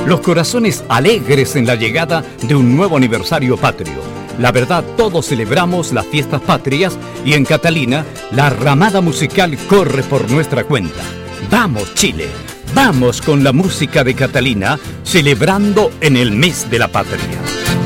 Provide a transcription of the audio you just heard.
Los corazones alegres en la llegada de un nuevo aniversario patrio. La verdad, todos celebramos las fiestas patrias y en Catalina la ramada musical corre por nuestra cuenta. ¡Vamos, Chile! ¡Vamos con la música de Catalina, celebrando en el mes de la patria!